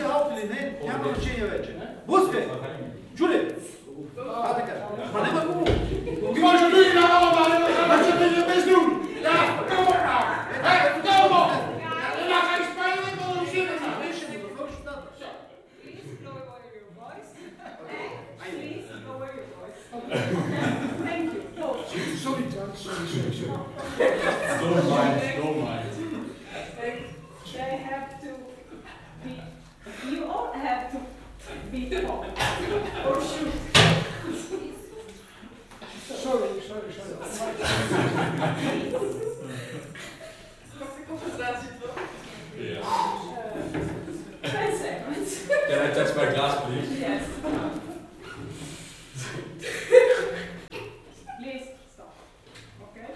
altele, ne? Няма значение вече. Блъскай! Чули! А, така. Ма нема хубаво. Ти можеш да види на оба, не да види без друг. Да, добро! Добро! Нека изпълни по рушината. Please lower your voice. Please lower your voice. Thank you. Sorry, John. Sorry. Don't mind. They have to be, you all have to be tall or shoot. Sorry. Yeah. 10 seconds. Can I touch my glass, please? Yes. Please stop. Okay?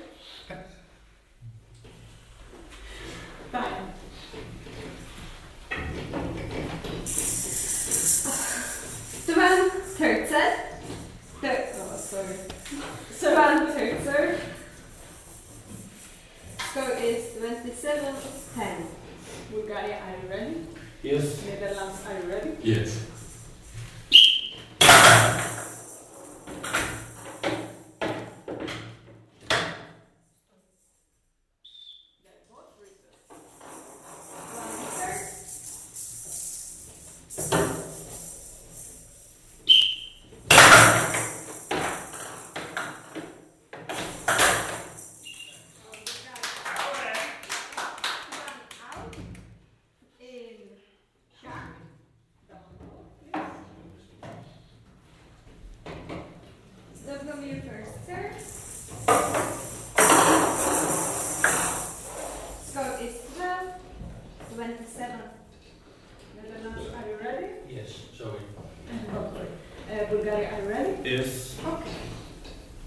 Time. Sven Tertzer. Sven Tertzer. Score is 27-10. Bulgaria, are you ready? Yes. Netherlands, are you ready? Yes. W first serve. Score is 12-27. Netherlands, are you ready? Yes, sorry. Bulgaria, are you ready? Yes. Okay.